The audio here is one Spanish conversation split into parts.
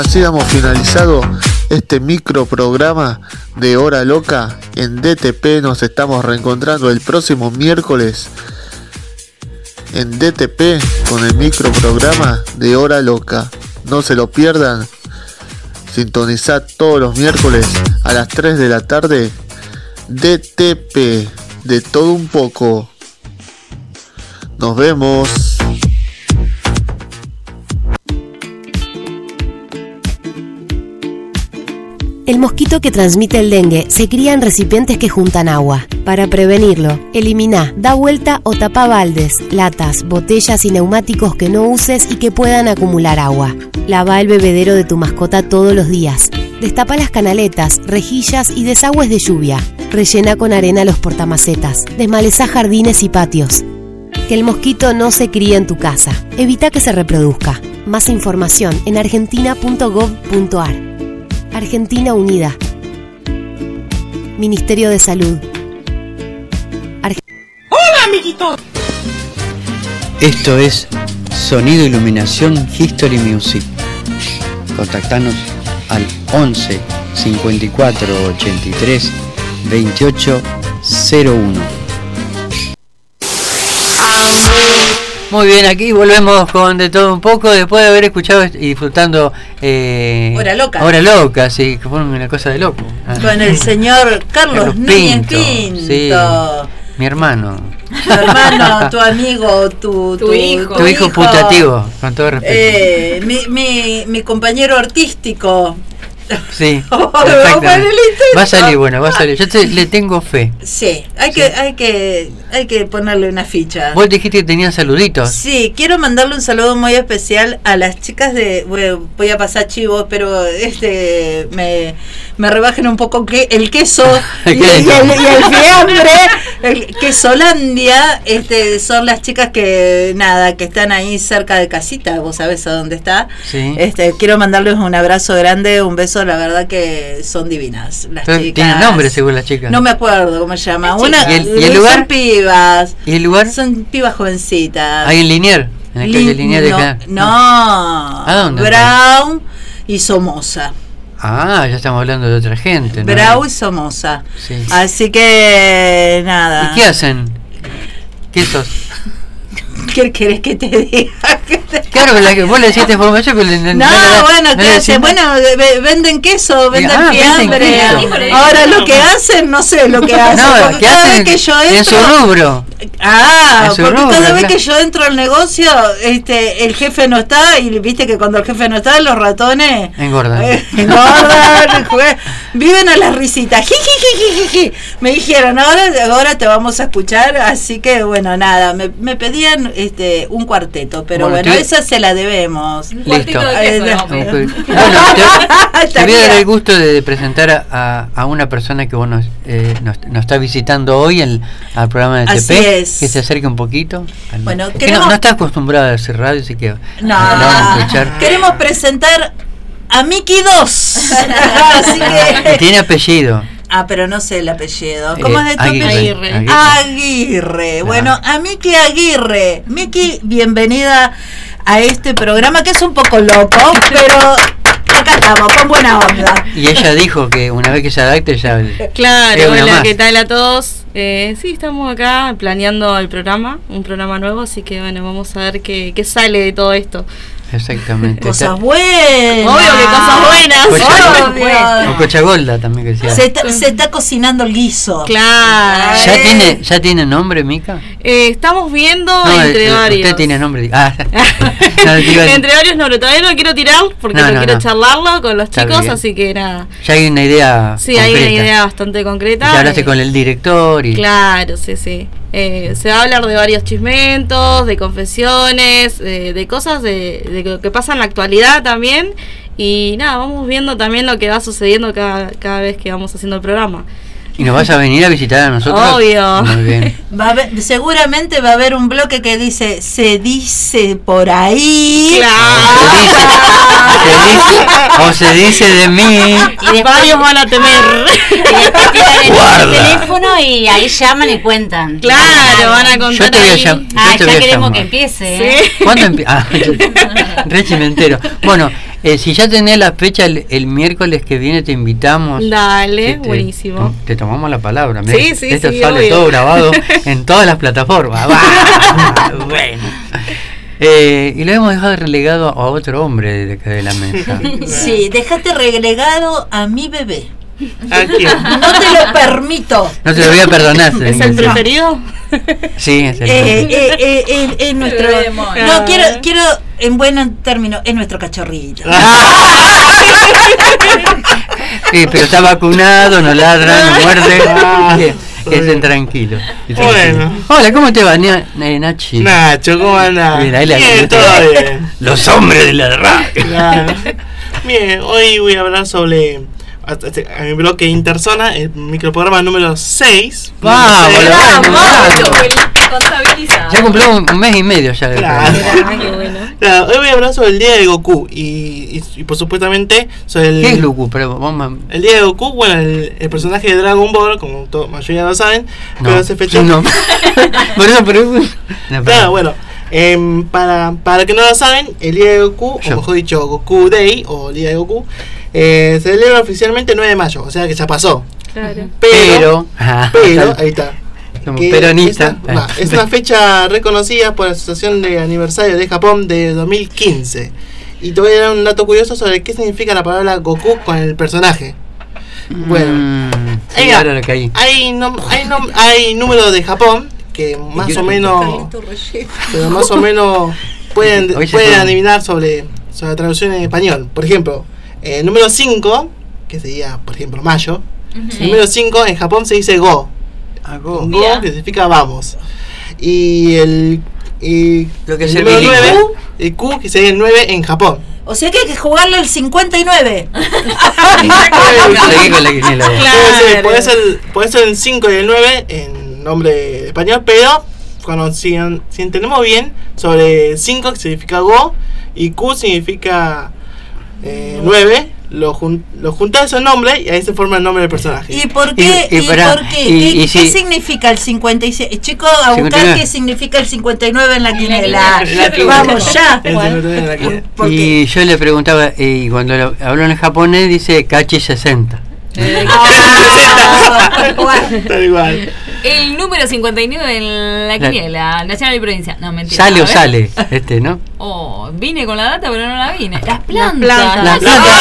Así damos finalizado este microprograma de Hora Loca en DTP. Nos estamos reencontrando el próximo miércoles en DTP con el microprograma de Hora Loca. No se lo pierdan. Sintonizad todos los miércoles a las 3 de la tarde. DTP, de todo un poco. Nos vemos. El mosquito que transmite el dengue se cría en recipientes que juntan agua. Para prevenirlo, elimina, da vuelta o tapa baldes, latas, botellas y neumáticos que no uses y que puedan acumular agua. Lava el bebedero de tu mascota todos los días. Destapa las canaletas, rejillas y desagües de lluvia. Rellena con arena los portamacetas. Desmalezá jardines y patios. Que el mosquito no se críe en tu casa. Evita que se reproduzca. Más información en argentina.gov.ar. Argentina Unida. Ministerio de Salud. ¡Hola, amiguito! Esto es Sonido Iluminación History Music. Contactanos al 11 54 83 28 01. Muy bien, aquí volvemos con De Todo Un Poco, después de haber escuchado y disfrutando Hora Loca. Hora Loca, sí, que fue una cosa de loco. Con el señor Carlos Núñez Pinto. Sí, mi hermano. Tu hermano, tu amigo, tu hijo. Tu hijo putativo, con todo respeto. Mi compañero artístico. Sí, Va a salir, bueno, va a salir. Yo le tengo fe. Sí, hay que ponerle una ficha. Vos dijiste que tenían saluditos. Sí, quiero mandarle un saludo muy especial a las chicas de, bueno, voy a pasar chivos, pero me rebajen un poco el queso y el fiambre, el Quesolandia, son las chicas que están ahí cerca de casita, vos sabés a dónde está. Sí. Quiero mandarles un abrazo grande, un beso, la verdad que son divinas las chicas. ¿Tienen nombre según las chicas? No me acuerdo cómo se llama. ¿Y el lugar? Son pibas. ¿Y el lugar? Son pibas jovencitas. ¿Ahí en Liniers? En la calle Liniers no. ¿A dónde? Brown y Somoza. Ah, ya estamos hablando de otra gente, ¿no? Brown y Somoza. Sí. Así que nada. ¿Y qué hacen? ¿Qué sos? ¿Qué querés que te diga? Claro, vos le decís esta información, pero ¿qué hacen? Bueno, venden queso, venden fiambre. Ahora lo que hacen, no sé lo que hacen. No, ¿qué hacen? Que yo entro, en su rubro. Porque cada vez que yo entro al negocio, el jefe no está, y viste que cuando el jefe no está, los ratones engordan. Viven a las risitas. Me dijeron, ahora te vamos a escuchar, así que bueno, nada, me pedían un cuarteto, pero bueno, esa se la debemos. Listo. Bueno, te voy a dar el gusto de presentar a una persona que nos está visitando hoy al programa de Así TP, es. que se acerque un poquito. Bueno, que no está acostumbrada a hacer radio, así que vamos a escuchar. Queremos presentar a Miki 2. Así que tiene apellido. Pero no sé el apellido. ¿Cómo es de tu apellido? Aguirre. Bueno, a Miki Aguirre. Miki, bienvenida a este programa que es un poco loco, pero acá estamos, con buena onda. Y ella dijo que una vez que se adapte ya... Claro, hola, ¿qué tal a todos? Sí, estamos acá planeando el programa, un programa nuevo, así que bueno, vamos a ver qué sale de todo esto. Exactamente. Cosas buenas. Obvio que cosas buenas. O Cochagolda también que decía. Se está cocinando el guiso. Claro. ¿Ya tiene nombre, Mica? Estamos viendo entre varios. Usted tiene nombre. Entre varios no, pero todavía no quiero tirar porque quiero charlarlo con los chicos, así que nada. Ya hay una idea. Sí, hay una idea bastante concreta. Ya hablaste con el director y... Claro, sí. Se va a hablar de varios chismentos, de confesiones, de cosas de lo que pasa en la actualidad también. Y nada, vamos viendo también lo que va sucediendo cada vez que vamos haciendo el programa. ¿Y nos vas a venir a visitar a nosotros? Obvio. Muy bien. Seguramente va a haber un bloque que dice, se dice por ahí. O se dice de mí. Y varios van a temer. Y después tiran el teléfono y ahí llaman y cuentan. Claro, van a contar. Yo te voy a llamar. Ya queremos que empiece. ¿Sí? ¿Cuándo empieza? Re chimentero. Bueno, Si ya tenés la fecha, el miércoles que viene te invitamos. Dale, buenísimo. Te tomamos la palabra. Sí, esto sí, sale obvio. todo grabado en todas las plataformas. Bueno. Y lo hemos dejado relegado a otro hombre de acá de la mesa. Sí, dejaste relegado a mi bebé. ¿A quién? No te lo permito. No te lo voy a perdonar. ¿Es el preferido? Sí, es el Es nuestro. No, quiero en buen término, es nuestro cachorrito. Sí, pero está vacunado, no ladra, no muerde. Queden tranquilos. Bueno. Hola, ¿cómo te va, Nachi? Nacho, ¿cómo andás? Bien, todo bien. Los hombres de la radio. Claro. Bien, hoy voy a hablar sobre a mi bloque Interzona, el microprograma número 6. Vamos, Contabiliza. ya cumplió un mes y medio ya. Claro. Qué bueno. Claro, hoy voy a hablar sobre el día de Goku y por supuestamente sobre el... ¿Qué es Goku? Pero vamos El día de Goku, bueno, el personaje de Dragon Ball, como mayoría lo saben, pero se fechó... No. Por eso pregunto. Claro, bueno, para que no lo saben, el día de Goku, o mejor dicho, Goku Day, o el día de Goku, se celebra oficialmente el 9 de mayo, o sea que ya pasó. Claro. Pero ahí está. Somos peronistas. Es una fecha reconocida por la Asociación de Aniversario de Japón de 2015. Y te voy a dar un dato curioso sobre qué significa la palabra Goku con el personaje. Bueno, sí, ahora lo caí. hay números de Japón que más o menos, pero más o menos pueden adivinar sobre la traducción en español. Por ejemplo, el número 5, que sería, por ejemplo, mayo. El número 5 en Japón se dice Go. Go, que significa vamos. Y lo que es el el número bilingüe. 9, el Q, que sería el 9 en Japón. O sea que hay que jugarle el 59. Seguí con la quiniela. Puede ser el 5 y el 9 en nombre español, pero cuando si entendemos bien, sobre 5 que significa Go y Q significa 9, lo juntas esos nombres y ahí se forma el nombre del personaje. ¿Y por qué? ¿Qué significa el 56? Chicos, a buscar 59. qué significa el 59 en la quiniela. Vamos ya. Y yo le preguntaba, y cuando habló en japonés dice Kachi 60. Tal igual. El número 59 en la quiniela, nacional y provincia. No, mentira. ¿Sale o sale? ¿No? Oh, vine con la data, pero no la vine. Las plantas. Las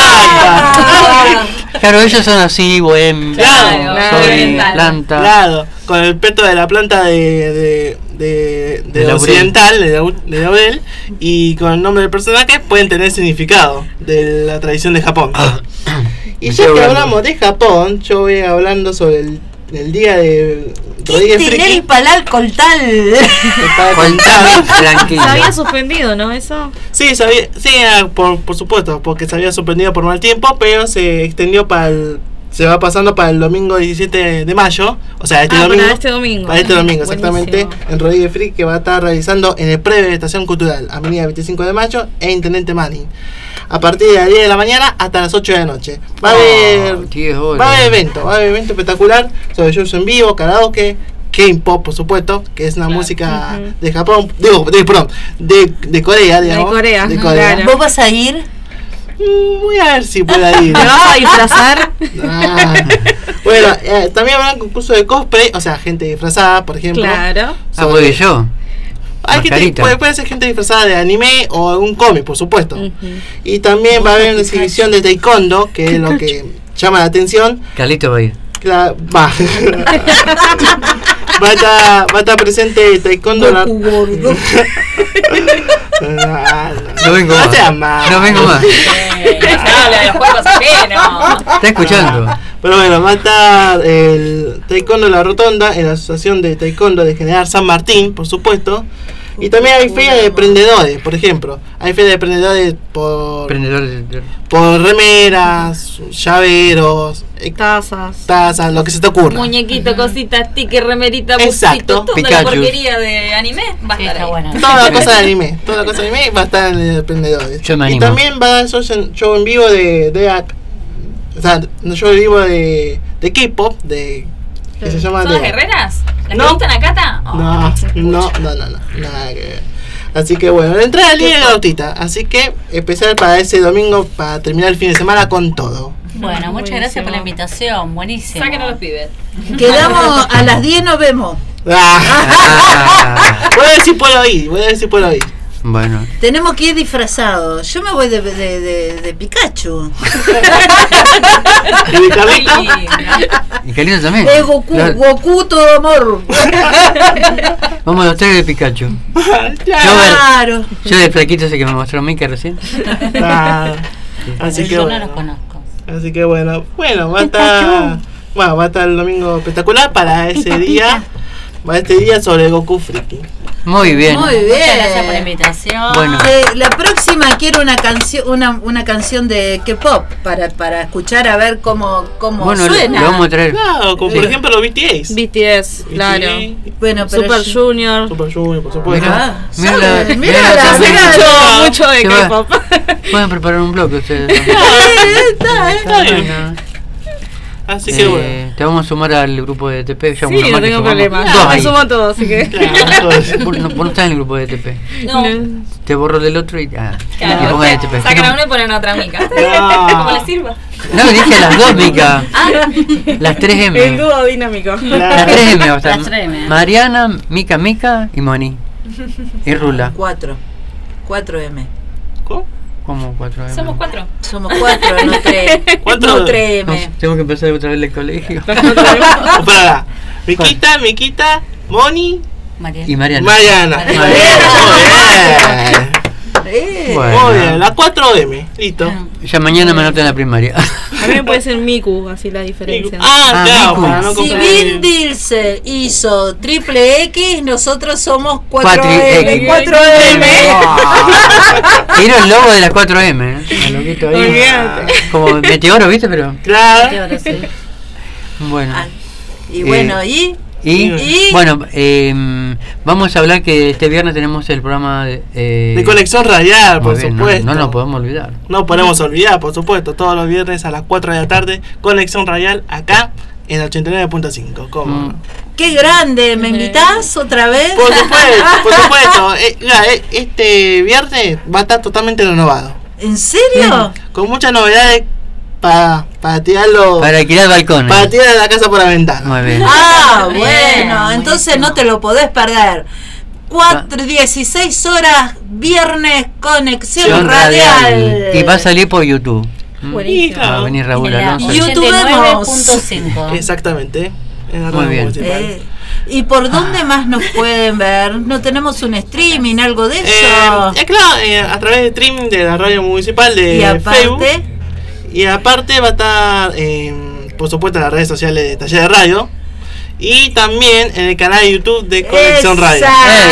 Claro, ellos son así, bohemios. Claro, planta. Claro, con el peto de la planta de occidental, de laurel, y con el nombre del personaje pueden tener significado de la tradición de Japón. Y ya que hablamos de Japón, yo voy hablando sobre el día de Rodríguez Friki. el palal coltal. Tranquilo. Se había suspendido, ¿no? Eso. Sí, por supuesto, porque se había suspendido por mal tiempo, pero se extendió se va pasando para el domingo 17 de mayo, o sea, domingo. Para este domingo. Para este domingo, exactamente, en Rodríguez Friki, que va a estar realizando en el predio de Estación Cultural, Avenida 25 de Mayo e Intendente Manning. A partir de las 10 de la mañana hasta las 8 de la noche. Va a haber evento espectacular sobre shows en vivo, karaoke, K-pop, por supuesto, que es una música de Japón, de Corea, digamos. De Corea. ¿Vos vas a ir? Voy a ver si puedo ir. ¿Te vas a disfrazar? Bueno, también habrá concurso de cosplay, o sea, gente disfrazada, por ejemplo. Claro. Voy yo. Hay gente, puede ser gente disfrazada de anime o algún cómic, por supuesto. Y también va a haber una exhibición de taekwondo, que es lo que llama la atención. Carlito va a ir. Va a estar presente taekwondo. No vengo más. No vengo más. Habla de los juegos ajenos. Está escuchando. Pero bueno, va a estar el Taekwondo La Rotonda en la Asociación de Taekwondo de General San Martín, por supuesto. Y también hay feria de emprendedores, por ejemplo. Hay feria de emprendedores por remeras, llaveros, tazas, lo que se te ocurra. Muñequito, cositas, sticker, remerita, exacto, busito, toda la porquería de anime va a estar ahí. Bueno. Toda la cosa de anime va a estar en el emprendedores. Y también va a dar show en vivo show en vivo de K-pop, que se llama ¿Son las guerreras? ¿Las que gustan a Cata? Oh, No, nada que ver. Así que bueno, la entrada libre gratuita. Así que especial para ese domingo, para terminar el fin de semana con todo. Bueno, muchas gracias por la invitación, buenísimo. Saquen a los pibes. Quedamos a las 10, nos vemos. Voy a ver si puedo ir, Bueno. Tenemos que ir disfrazados. Yo me voy de Pikachu. ¿Y de Carlito? ¿Y Carlito también? Es Goku todo amor. Vamos los tres de Pikachu. Claro. Yo de flaquito ese que me mostró Mika recién. Claro. Así que Yo bueno. no los conozco. Así que bueno, va a estar el domingo espectacular para ese día. Para este día sobre Goku Friki. Muy bien. Muy bien. Muchas gracias por la invitación. Bueno. La próxima quiero una canción de K-pop para escuchar a ver cómo Bueno, suena. lo vamos a traer. Claro, como por ejemplo los BTS. BTS, claro. Bueno, pero Super Junior. Super Junior, por supuesto. Mira, Mucho de K-pop. Pueden preparar un bloque ustedes. Está bien. Así que bueno. Te vamos a sumar al grupo de TP. Ya Sí, no tengo problema. Me sumo a todo, así que. Vos no estás en el grupo de TP. No. Te borro del otro y Claro. pongo de TP. Sacan a uno y ponen a otra mica. No. Como les sirva. No, dije las dos, Mica. Las 3M. El dúo dinámico. Las 3M, o sea, Las 3M. Mariana, Mica y Moni. Y Rula. 4M. ¿Cómo 4M? Somos 4. Somos 4, no 3. ¿Cuánto? No 3M. Tengo que empezar otra vez el colegio. Para Miquita, Moni Y Mariana. Mariana. Bueno. Muy bien, la 4M, listo. Ya mañana me anoto en la primaria. También puede ser Miku, así la diferencia. Claro, Miku. para no Si confundir. Vin Diesel hizo triple X, nosotros somos 4M. 4M. Quiero el logo de las 4M. El loguito ahí. Olvídate. Como meteoro, ¿viste? Pero Claro. bueno. Y bueno, ¿y? Bueno, vamos a hablar que este viernes tenemos el programa De Conexión Radial, por muy bien, supuesto. No nos podemos olvidar. No podemos olvidar, por supuesto. Todos los viernes a las 4 de la tarde, Conexión Radial acá en 89.5. ¿Cómo? ¡Qué grande! ¿Me invitás otra vez? Por supuesto. Este viernes va a estar totalmente renovado. ¿En serio? Con muchas novedades para tirarlo. Para alquilar balcones. Para tirar la casa por la ventana. Muy bien. Bueno, entonces no te lo podés perder. 16 horas, viernes, Conexión Radial. Y va a salir por YouTube. Buenísimo. Va a venir Raúl Alonso. YouTube 9.5. Exactamente. En la Muy radio bien. municipal. ¿Y por dónde más nos pueden ver? ¿No tenemos un streaming, algo de eso? Claro, a través de streaming de la radio municipal de Y aparte, Facebook. Y aparte va a estar, por supuesto, en las redes sociales de Taller de Radio. Y también en el canal de YouTube de Conexión Radio.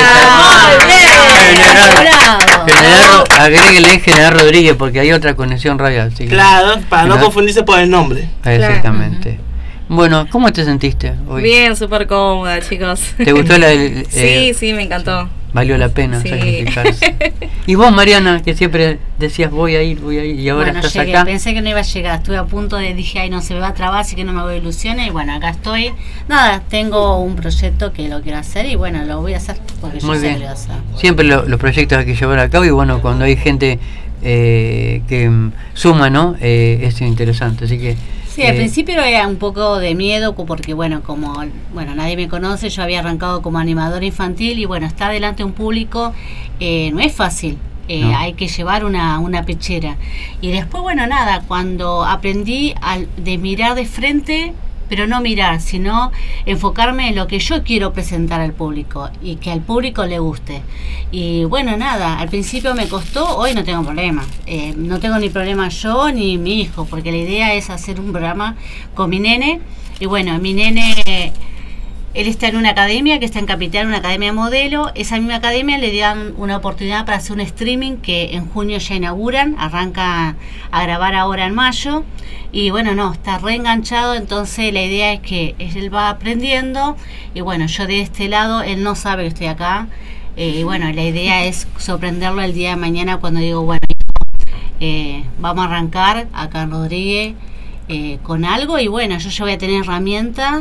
Agréguele General Rodríguez porque hay otra Conexión Radial. Sí. Claro, para no confundirse por el nombre. Exactamente. Bueno, ¿cómo te sentiste hoy? Bien, súper cómoda, chicos. ¿Te gustó sí, me encantó. Valió la pena Sí. sacrificarse. Y vos, Mariana, que siempre decías voy a ir, y ahora Bueno, estás llegué, acá. pensé que no iba a llegar, estuve a punto de, dije, ay, no se me va a trabar, así que no me voy a ilusionar, y bueno, acá estoy. Nada, tengo un proyecto que lo quiero hacer, y bueno, lo voy a hacer, porque Muy yo soy bien. curiosa. Siempre los proyectos hay que llevar a cabo y bueno, cuando hay gente que suma, ¿no? Es interesante, así que... Sí, al principio era un poco de miedo porque bueno, como nadie me conoce, yo había arrancado como animadora infantil y bueno, estar delante de un público no es fácil. No. Hay que llevar una pechera. Y después, bueno, nada, cuando aprendí de mirar de frente, pero no mirar, sino enfocarme en lo que yo quiero presentar al público y que al público le guste. Y bueno, nada, al principio me costó, hoy no tengo problema. No tengo ni problema yo ni mi hijo, porque la idea es hacer un programa con mi nene. Y bueno, mi nene... Él está en una academia que está en Capital, una academia modelo. Esa misma academia le dan una oportunidad para hacer un streaming que en junio ya inauguran, arranca a grabar ahora en mayo. Y bueno, no, está reenganchado, entonces la idea es que él va aprendiendo. Y bueno, yo de este lado, él no sabe que estoy acá. Y bueno, la idea es sorprenderlo el día de mañana cuando digo, bueno, vamos a arrancar acá en Rodríguez con algo. Y bueno, yo ya voy a tener herramientas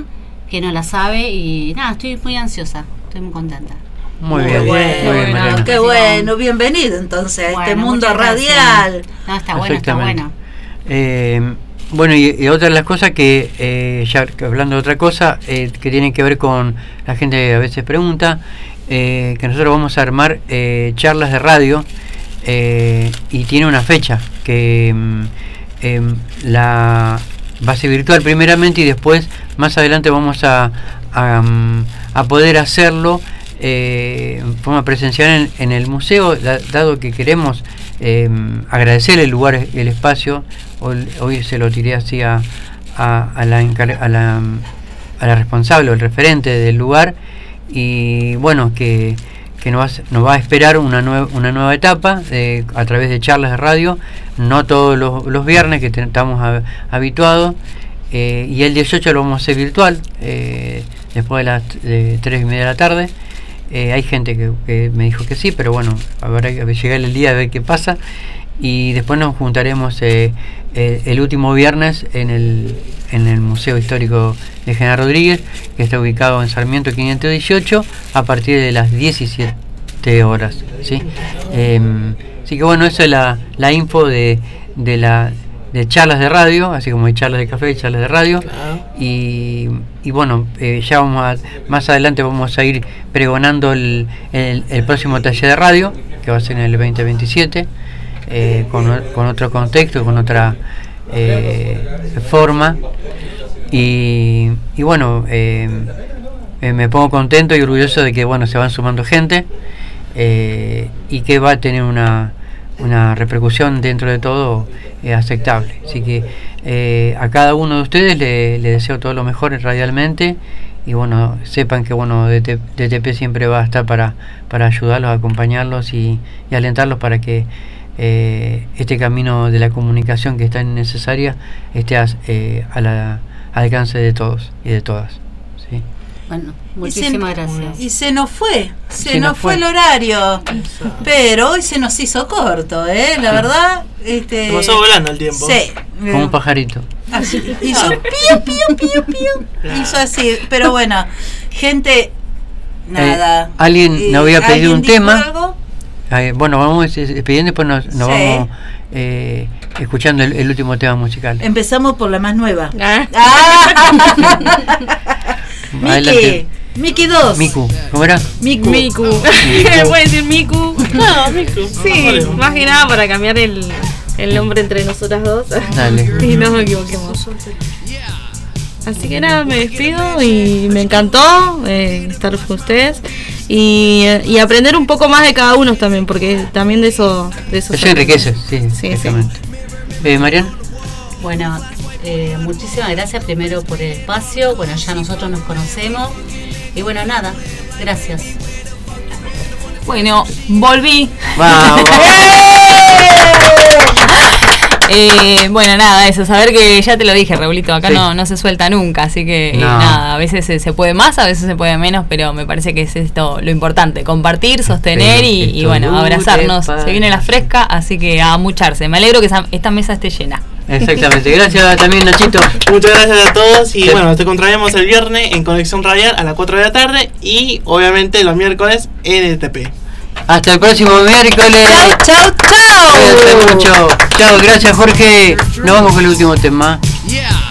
que no la sabe y nada, estoy muy ansiosa, estoy muy contenta. Muy bien, Mariana. Qué bueno, bienvenido entonces a este mundo radial. No, está bueno, está bueno. Bueno, y otra de las cosas que, ya hablando de otra cosa, que tiene que ver con, la gente a veces pregunta, que nosotros vamos a armar charlas de radio, y tiene una fecha, que la base virtual primeramente, y después, más adelante vamos a poder hacerlo en forma presencial en el museo, dado que queremos agradecer el lugar, el espacio. Hoy se lo tiré así a la responsable o el referente del lugar, y bueno, que nos va a esperar una nueva etapa a través de charlas de radio, no todos los viernes que estamos habituados, y el 18 lo vamos a hacer virtual, después de las 3:30 de la tarde. Hay gente que me dijo que sí, pero bueno, habrá que llegar el día a ver qué pasa, y después nos juntaremos el último viernes en el Museo Histórico de General Rodríguez, que está ubicado en Sarmiento 518, a partir de las 17 horas, ¿sí? Así que bueno, eso es la info de charlas de radio, así como hay charlas de café y charlas de radio. Claro. Y bueno, ya más adelante vamos a ir pregonando el próximo taller de radio, que va a ser en el 2027, con otro contexto, con otra forma, y bueno, me pongo contento y orgulloso de que bueno, se van sumando gente, y que va a tener una repercusión dentro de todo aceptable. Así que a cada uno de ustedes le deseo todo lo mejor radialmente, y bueno, sepan que bueno, DTP siempre va a estar para ayudarlos, acompañarlos y alentarlos para que este camino de la comunicación que es tan necesaria esté al alcance de todos y de todas, ¿sí? Bueno, muchísimas gracias. Y se nos fue el horario, pero hoy se nos hizo corto, la verdad. Pasó volando el tiempo. Sí. Como un pajarito. Así, hizo pío. Hizo así, pero bueno, gente, nada. Alguien nos había pedido un tema. Algo? Bueno, vamos despidiendo, después nos vamos escuchando el último tema musical. Empezamos por la más nueva. Miki 2. Miku, ¿cómo era? Miku. ¿Puede decir Miku? No, Miku. Sí, más que nada para cambiar el nombre entre nosotras dos. Dale. Y no nos equivoquemos. Así que nada, me despido y me encantó estar con ustedes y aprender un poco más de cada uno también, porque también de eso enriquece, sí, exactamente. Sí. Mariana. Bueno, muchísimas gracias primero por el espacio. Bueno, ya nosotros nos conocemos y bueno, nada, gracias. Bueno, volví. Vamos. Bueno, nada, eso, saber que ya te lo dije, Raulito, acá no se suelta nunca, así que nada, a veces se puede más, a veces se puede menos, pero me parece que es esto lo importante, compartir, sostener y bueno, abrazarnos. Se viene la fresca, así que a mucharse. Me alegro que esta mesa esté llena. Exactamente, gracias también, Nachito. Muchas gracias a todos y bueno, te encontraremos el viernes en Conexión Radial a las 4 de la tarde y obviamente los miércoles en DTP. Hasta el próximo miércoles. Chau. Cuídate mucho. Chao, gracias Jorge. Nos vamos con el último tema.